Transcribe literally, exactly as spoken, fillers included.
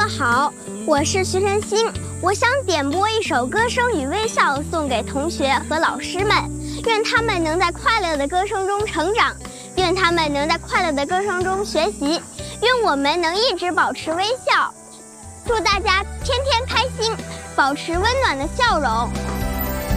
好，我是徐晨星，我想点播一首《歌声与微笑》送给同学和老师们，愿他们能在快乐的歌声中成长，愿他们能在快乐的歌声中学习，愿我们能一直保持微笑。祝大家天天开心，保持温暖的笑容。